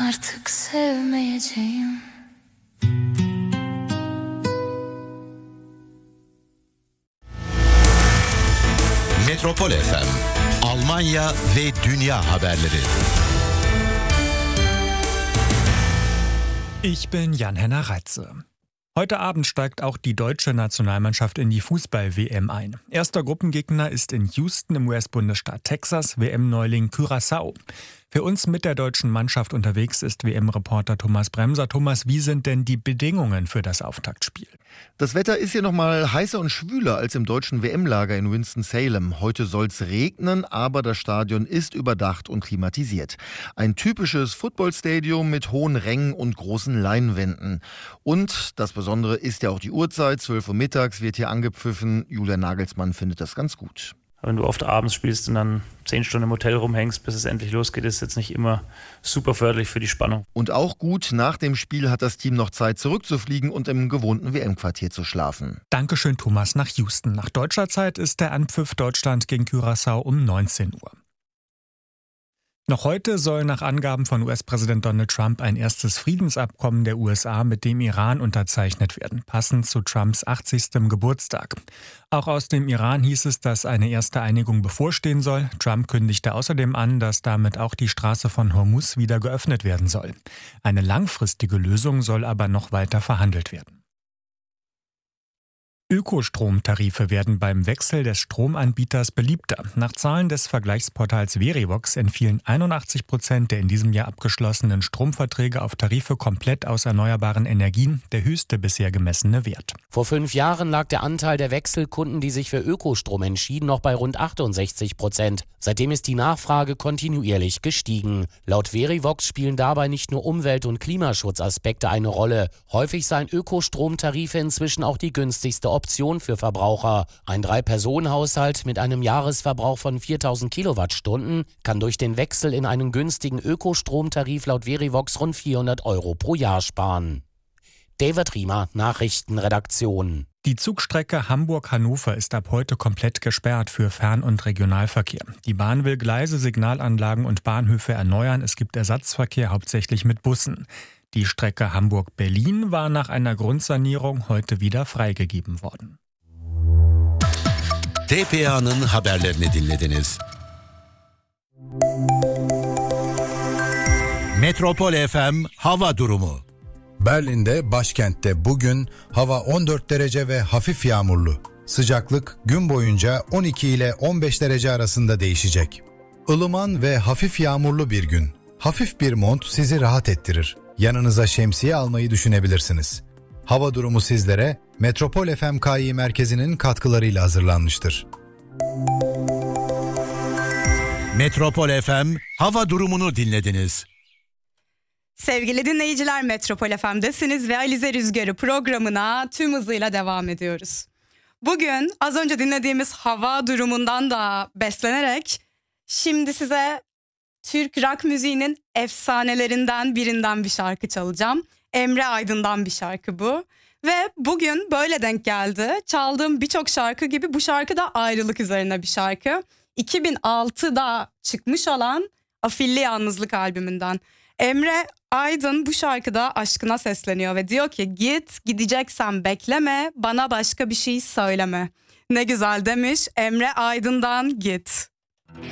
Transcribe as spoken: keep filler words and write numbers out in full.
artık sevmeyeceğim. Metropol F M, Almanya ve Dünya haberleri. Ich bin Jan-Henner Reitze. Heute Abend steigt auch die deutsche Nationalmannschaft in die Fußball-W M ein. Erster Gruppengegner ist in Houston im U S-Bundesstaat Texas, W M-Neuling Curaçao. Für uns mit der deutschen Mannschaft unterwegs ist W M-Reporter Thomas Bremser. Thomas, wie sind denn die Bedingungen für das Auftaktspiel? Das Wetter ist hier nochmal heißer und schwüler als im deutschen W M-Lager in Winston-Salem. Heute soll es regnen, aber das Stadion ist überdacht und klimatisiert. Ein typisches Footballstadium mit hohen Rängen und großen Leinwänden. Und das Besondere ist ja auch die Uhrzeit. zwölf Uhr mittags wird hier angepfiffen. Julian Nagelsmann findet das ganz gut. Wenn du oft abends spielst und dann zehn Stunden im Hotel rumhängst, bis es endlich losgeht, ist jetzt nicht immer super förderlich für die Spannung. Und auch gut, nach dem Spiel hat das Team noch Zeit zurückzufliegen und im gewohnten W M-Quartier zu schlafen. Dankeschön, Thomas, nach Houston. Nach deutscher Zeit ist der Anpfiff Deutschland gegen Curaçao um neunzehn Uhr. Noch heute soll nach Angaben von U S-Präsident Donald Trump ein erstes Friedensabkommen der U S A mit dem Iran unterzeichnet werden, passend zu Trumps achtzigstem Geburtstag. Auch aus dem Iran hieß es, dass eine erste Einigung bevorstehen soll. Trump kündigte außerdem an, dass damit auch die Straße von Hormuz wieder geöffnet werden soll. Eine langfristige Lösung soll aber noch weiter verhandelt werden. Ökostromtarife werden beim Wechsel des Stromanbieters beliebter. Nach Zahlen des Vergleichsportals Verivox entfielen einundachtzig Prozent der in diesem Jahr abgeschlossenen Stromverträge auf Tarife komplett aus erneuerbaren Energien, der höchste bisher gemessene Wert. Vor fünf Jahren lag der Anteil der Wechselkunden, die sich für Ökostrom entschieden, noch bei rund achtundsechzig Prozent. Seitdem ist die Nachfrage kontinuierlich gestiegen. Laut Verivox spielen dabei nicht nur Umwelt- und Klimaschutzaspekte eine Rolle. Häufig seien Ökostromtarife inzwischen auch die günstigste Option für Verbraucher. Ein Drei-Personen-Haushalt mit einem Jahresverbrauch von viertausend Kilowattstunden kann durch den Wechsel in einen günstigen Ökostromtarif laut Verivox rund vierhundert Euro pro Jahr sparen. David Riemer, Nachrichtenredaktion. Die Zugstrecke Hamburg-Hannover ist ab heute komplett gesperrt für Fern- und Regionalverkehr. Die Bahn will Gleise, Signalanlagen und Bahnhöfe erneuern. Es gibt Ersatzverkehr, hauptsächlich mit Bussen. Die Strecke Hamburg-Berlin war nach einer Grundsanierung heute wieder freigegeben worden. T P A'nın haberlerini dinlediniz. Metropol F M hava durumu. Berlin'de, başkentte bugün hava on dört derece ve hafif yağmurlu. Sıcaklık gün boyunca on iki ile on beş derece arasında değişecek. Ilıman ve hafif yağmurlu bir gün. Hafif bir mont sizi rahat ettirir. Yanınıza şemsiye almayı düşünebilirsiniz. Hava durumu sizlere Metropol F M K İ merkezinin katkılarıyla hazırlanmıştır. Metropol F M hava durumunu dinlediniz. Sevgili dinleyiciler, Metropol F M'desiniz ve Alize Rüzgarı programına tüm hızıyla devam ediyoruz. Bugün az önce dinlediğimiz hava durumundan da beslenerek şimdi size Türk rock müziğinin efsanelerinden birinden bir şarkı çalacağım. Emre Aydın'dan bir şarkı bu. Ve bugün böyle denk geldi. Çaldığım birçok şarkı gibi bu şarkı da ayrılık üzerine bir şarkı. iki bin altıda çıkmış olan Afilli Yalnızlık albümünden. Emre Aydın bu şarkıda aşkına sesleniyor ve diyor ki git gideceksen bekleme, bana başka bir şey söyleme. Ne güzel demiş. Emre Aydın'dan Git.